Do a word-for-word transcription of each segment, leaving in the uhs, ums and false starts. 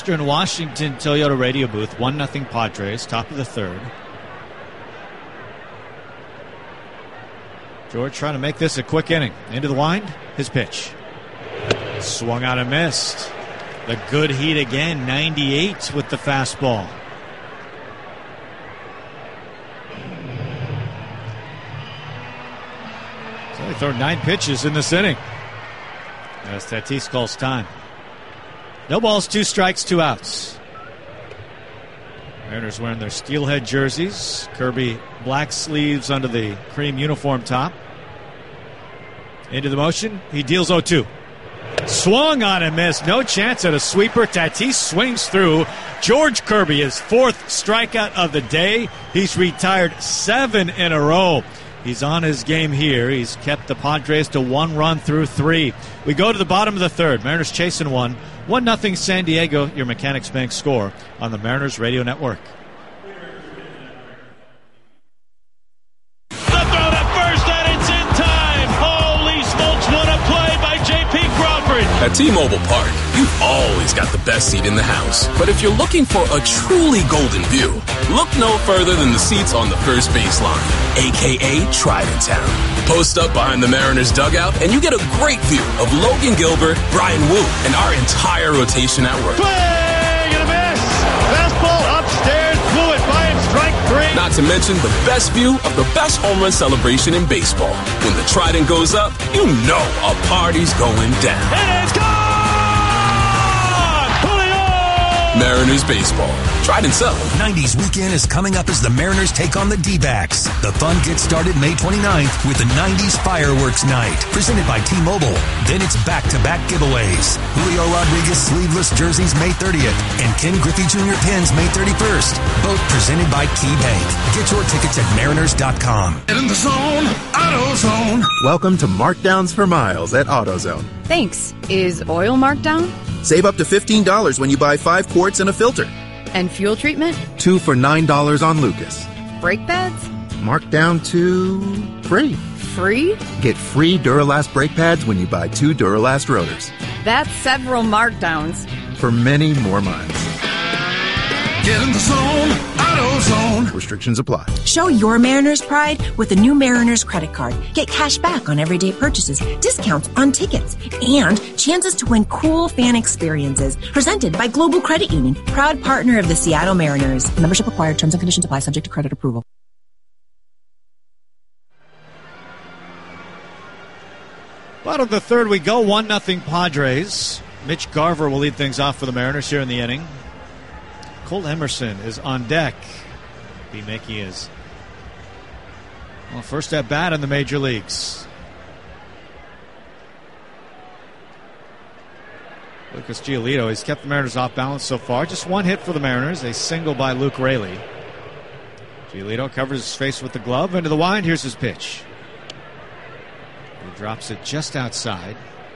Eastern Washington Toyota radio booth. one nothing Padres, top of the third. George trying to make this a quick inning. Into the wind, his pitch. Swung out and missed. The good heat again, ninety-eight with the fastball. He's only thrown nine pitches in this inning. As Tatis calls time. No balls, two strikes, two outs. Mariners wearing their steelhead jerseys. Kirby black sleeves under the cream uniform top. Into the motion. He deals oh two. Swung on and missed. No chance at a sweeper. Tatis swings through. George Kirby, his fourth strikeout of the day. He's retired seven in a row. He's on his game here. He's kept the Padres to one run through three. We go to the bottom of the third. Mariners chasing one. one nothing San Diego, your Mechanics Bank score on the Mariners Radio Network. The throw to first, and it's in time. Holy smokes, what a play by J P Crawford. At T-Mobile Park, you've always got the best seat in the house. But if you're looking for a truly golden view, look no further than the seats on the first baseline, a k a. Trident Town. Post up behind the Mariners dugout, and you get a great view of Logan Gilbert, Brian Wu, and our entire rotation at work. Swing and a miss. Fastball upstairs, blew it by him, strike three. Not to mention the best view of the best home run celebration in baseball. When the Trident goes up, you know a party's going down. And it's gone! Julio! Mariners baseball. Trident's up. nineties weekend is coming up as the Mariners take on the D-backs. The fun gets started May twenty-ninth with the nineties Fireworks Night, presented by T-Mobile. Then it's back-to-back giveaways. Julio Rodriguez sleeveless jerseys May thirtieth and Ken Griffey Junior pins May thirty-first. Both presented by KeyBank. Get your tickets at mariners dot com. Get in the zone, AutoZone. Welcome to Markdowns for Miles at AutoZone. Thanks. Is oil marked down? Save up to fifteen dollars when you buy five quarts and a filter. And fuel treatment? Two for nine dollars on Lucas. Brake pads? Marked down to free. Free? Get free Duralast brake pads when you buy two Duralast rotors. That's several markdowns. For many more miles. Get in the zone, AutoZone. Restrictions apply. Show your Mariners pride with the new Mariners credit card. Get cash back on everyday purchases, discounts on tickets, and chances to win cool fan experiences. Presented by Global Credit Union, proud partner of the Seattle Mariners. Membership required. Terms and conditions apply. Subject to credit approval. Bottom of the third we go. one nothing Padres. Mitch Garver will lead things off for the Mariners here in the inning. Cole Emerson is on deck. Be making his well, first at bat in the major leagues. Lucas Giolito, he's kept the Mariners off balance so far. Just one hit for the Mariners, a single by Luke Raley. Giolito covers his face with the glove. Into the wind, here's his pitch. He drops it just outside.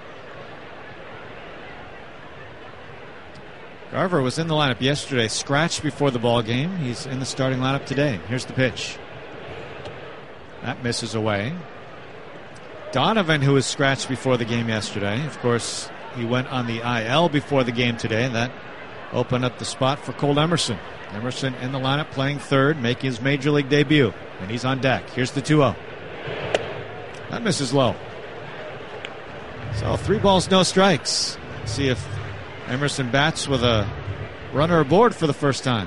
Garver was in the lineup yesterday, scratched before the ball game. He's in the starting lineup today. Here's the pitch. That misses away. Donovan, who was scratched before the game yesterday, of course, he went on the I L before the game today, and that opened up the spot for Cole Emerson. Emerson in the lineup playing third, making his major league debut, and he's on deck. Here's the two oh. That misses low. So three balls, no strikes. See if Emerson bats with a runner aboard for the first time.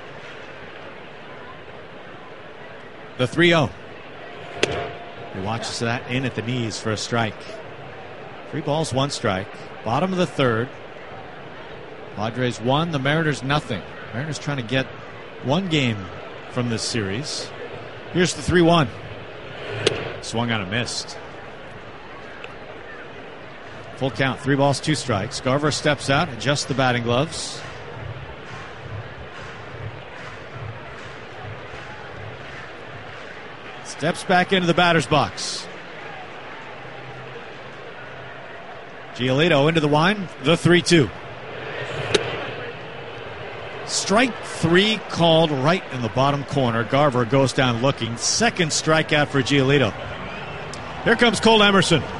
The three oh. He watches that in at the knees for a strike. Three balls, one strike. Bottom of the third. Padres one, the Mariners nothing. Mariners trying to get one game from this series. Here's the three one. Swung on and missed. Full count, three balls, two strikes. Garver steps out, adjusts the batting gloves. Steps back into the batter's box. Giolito into the wind, the three two. Strike three called right in the bottom corner. Garver goes down looking. Second strikeout for Giolito. Here comes Cole Emerson.